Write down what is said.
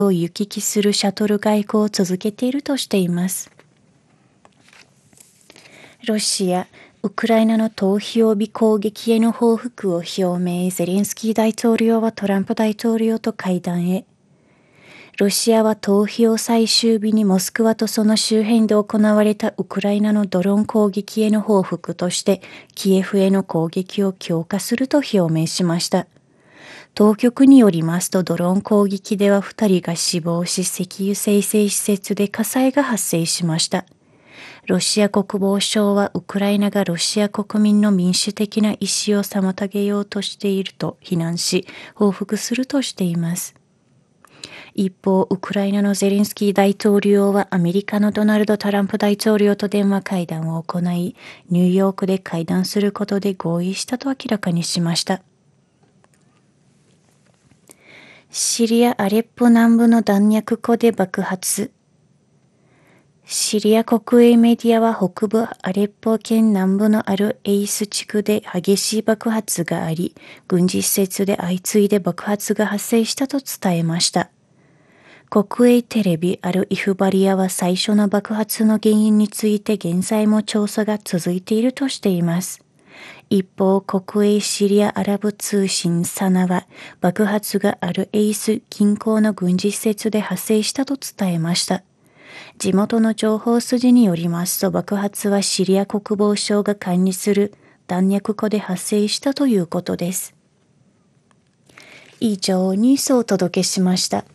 を行き来するシャトル外交を続けているとしています。ロシア、ウクライナの投票日攻撃への報復を表明。ゼレンスキー大統領はトランプ大統領と会談へ。ロシアは投票最終日にモスクワとその周辺で行われたウクライナのドローン攻撃への報復として、キエフへの攻撃を強化すると表明しました。当局によりますと、ドローン攻撃では2人が死亡し、石油精製施設で火災が発生しました。ロシア国防省はウクライナがロシア国民の民主的な意思を妨げようとしていると非難し、報復するとしています。一方、ウクライナのゼレンスキー大統領はアメリカのドナルド・トランプ大統領と電話会談を行い、ニューヨークで会談することで合意したと明らかにしました。シリア・アレッポ南部の弾薬庫で爆発。シリア国営メディアは北部アレッポ県南部のあるエイス地区で激しい爆発があり、軍事施設で相次いで爆発が発生したと伝えました。国営テレビアル・イフバリアは最初の爆発の原因について現在も調査が続いているとしています。一方、国営シリアアラブ通信サナは爆発があるエイス近郊の軍事施設で発生したと伝えました。地元の情報筋によりますと、爆発はシリア国防省が管理する弾薬庫で発生したということです。以上ニュースをお届けしました。